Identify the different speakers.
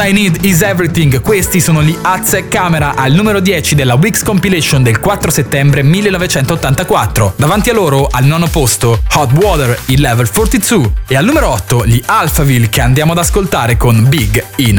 Speaker 1: All I Need Is Everything, questi sono gli Aztec Camera al numero 10 della Weeks Compilation del 4 settembre 1984. Davanti a loro, al nono posto, Hot Water, il Level 42, e al numero 8 gli Alphaville, che andiamo ad ascoltare con Big in